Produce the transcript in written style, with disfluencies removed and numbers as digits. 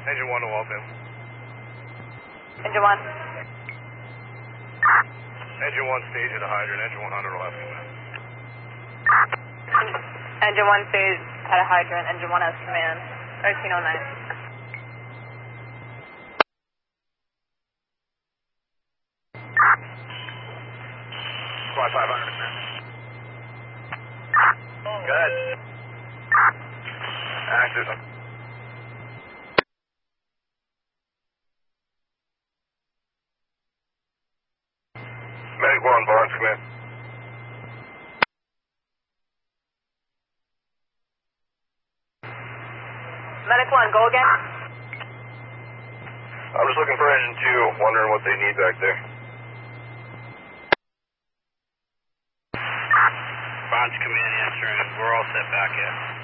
Engine 1 to Waltham. Engine 1. Engine 1 stage at a hydrant. Engine 100 will have command. Engine 1 stays at a hydrant. Engine 1 has command. 1309. Squad 500 command. Good. Active. Medic 1, Barnes command. Medic 1, go again. I'm just looking for engine 2, wondering what they need back there. Barnes command answering. We're all set back in.